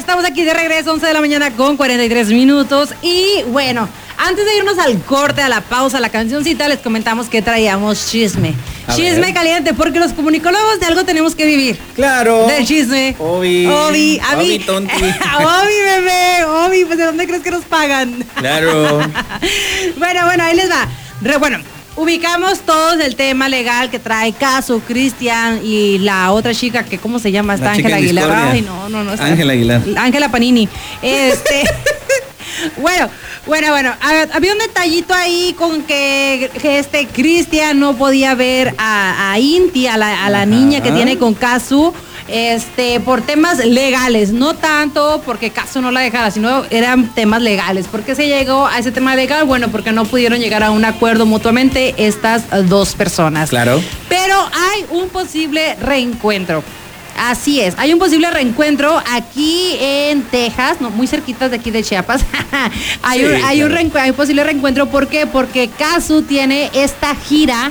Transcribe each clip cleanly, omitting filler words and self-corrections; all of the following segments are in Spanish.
estamos aquí de regreso, 11 de la mañana con 43 minutos. Y bueno, antes de irnos al corte, a la pausa, a la cancioncita, les comentamos que traíamos chisme. Chisme caliente, porque los comunicólogos de algo tenemos que vivir. Claro. Del chisme. Obi, tonti. Obi, bebé. Obi, pues ¿de dónde crees que nos pagan? Claro. Bueno, ahí les va. Ubicamos todos el tema legal que trae Casu, Cristian y la otra chica que, ¿cómo se llama? Está Ángela Aguilar. Ay, no. Ángela Aguilar. Ángela Panini. Bueno, había un detallito ahí con que Cristian no podía ver a Inti, a la niña que tiene con Casu, por temas legales, no tanto porque Casu no la dejara, sino eran temas legales. ¿Por qué se llegó a ese tema legal? Bueno, porque no pudieron llegar a un acuerdo mutuamente estas dos personas. Claro. Pero hay un posible reencuentro. Así es, hay un posible reencuentro aquí en Texas, no, muy cerquitas de aquí de Chiapas. Hay un posible reencuentro. ¿Por qué? Porque Casu tiene esta gira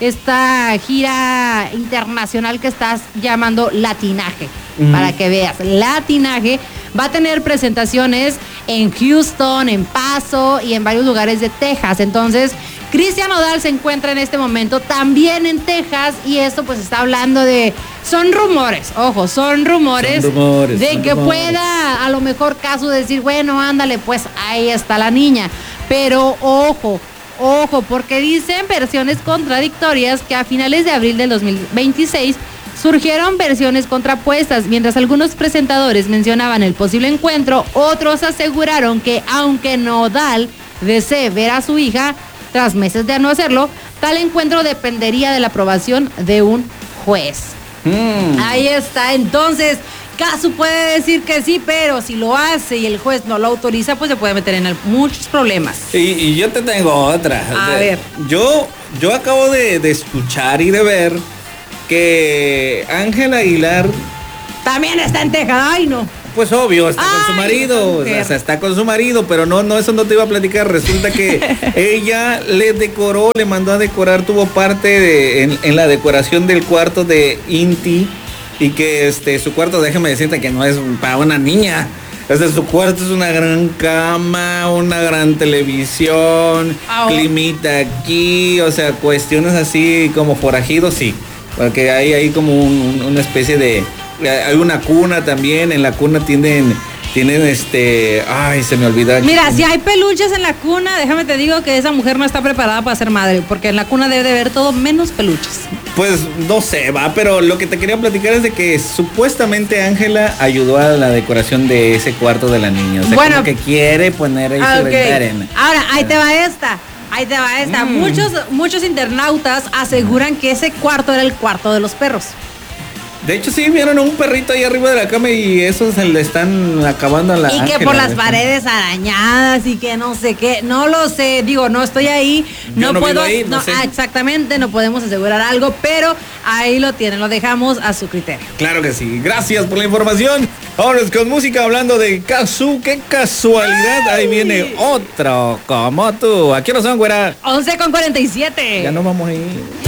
internacional que estás llamando Latinaje. Para que veas, Latinaje va a tener presentaciones en Houston, en Paso y en varios lugares de Texas. Entonces, Cristian Nodal se encuentra en este momento también en Texas, y esto pues está hablando de, son rumores de que pueda a lo mejor Casu decir, bueno, ándale, pues ahí está la niña. Pero ojo, porque dicen versiones contradictorias que a finales de abril del 2026 surgieron versiones contrapuestas. Mientras algunos presentadores mencionaban el posible encuentro, otros aseguraron que aunque Nodal desee ver a su hija, tras meses de no hacerlo, tal encuentro dependería de la aprobación de un juez. Ahí está. Entonces, Casu puede decir que sí, pero si lo hace y el juez no lo autoriza, pues se puede meter en muchos problemas. Y yo te tengo otra. A ver. Yo acabo de escuchar y de ver que Ángela Aguilar también está en Texas. Ay, no. Pues obvio, está con su marido, o sea, está con su marido, pero no, eso no te iba a platicar. Resulta que ella le mandó a decorar, tuvo parte en la decoración del cuarto de Inti, y que su cuarto, déjame decirte que no es para una niña. Su cuarto es una gran cama, una gran televisión, climita aquí, o sea, cuestiones así como forajidos, sí. Porque hay como una especie de... Hay una cuna también, en la cuna tienen ay, se me olvida. Mira, si hay peluches en la cuna, déjame te digo que esa mujer no está preparada para ser madre, porque en la cuna debe de haber todo menos peluches. Pues no sé, pero lo que te quería platicar es de que supuestamente Ángela ayudó a la decoración de ese cuarto de la niña. O sea, bueno, como que quiere poner ahí su arena. Ahora, ahí te va esta. Muchos internautas aseguran que ese cuarto era el cuarto de los perros. De hecho, sí, vieron a un perrito ahí arriba de la cama y eso se le están acabando a la Y Ángela, que por las paredes arañadas y que no sé qué, no lo sé, digo, no estoy ahí, no puedo, ahí, no sé. Exactamente, no podemos asegurar algo, pero ahí lo tienen, lo dejamos a su criterio. Claro que sí, gracias por la información. Ahora con música, hablando de Casu, qué casualidad, ahí viene otro como tú. ¿A qué hora son, güera? 11:47. Ya nos vamos a ir.